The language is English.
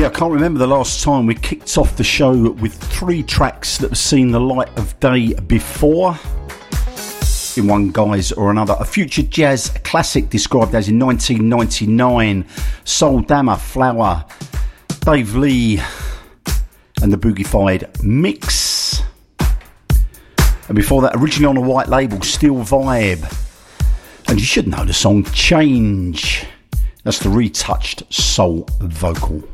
I can't remember the last time we kicked off the show with 3 tracks that have seen the light of day before, in one guise or another. A future jazz classic described as in 1999, Soul Dammer, Flower, Dave Lee and the Boogified Mix. And before that, originally on a white label, Steel Vibe. And you should know the song Change. That's the retouched soul vocal.